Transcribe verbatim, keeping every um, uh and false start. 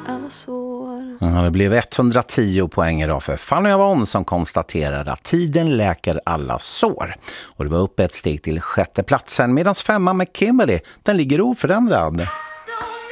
alla sår. Ja, det blev etthundratio poäng idag för Fanny Avon som konstaterar att tiden läker alla sår. Och det var upp ett steg till sjätte platsen medan femma med Kimberly, den ligger oförändrad.